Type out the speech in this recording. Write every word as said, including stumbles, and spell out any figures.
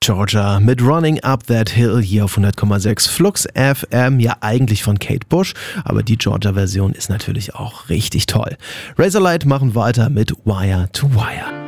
Georgia mit Running Up That Hill hier auf hundert Komma sechs Flux F M, ja eigentlich von Kate Bush, aber die Georgia-Version ist natürlich auch richtig toll. Razorlight machen weiter mit Wire to Wire.